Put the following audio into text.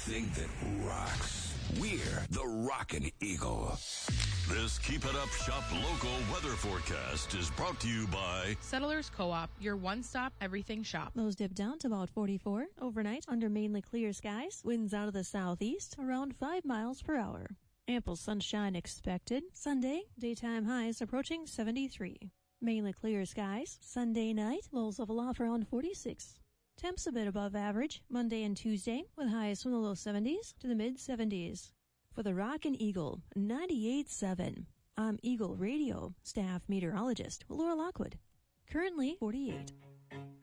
everything that rocks. We're the Rockin' Eagle. This Keep It Up Shop local weather forecast is brought to you by Settlers Co-op, your one-stop everything shop. Lows dip down to about 44 overnight under mainly clear skies. Winds out of the southeast around 5 miles per hour. Ample sunshine expected. Sunday, daytime highs approaching 73. Mainly clear skies. Sunday night, lows level off around 46. Temps a bit above average Monday and Tuesday, with highs from the low 70s to the mid-70s. For the Rockin' Eagle 98.7, I'm Eagle Radio staff meteorologist Laura Lockwood. Currently 48.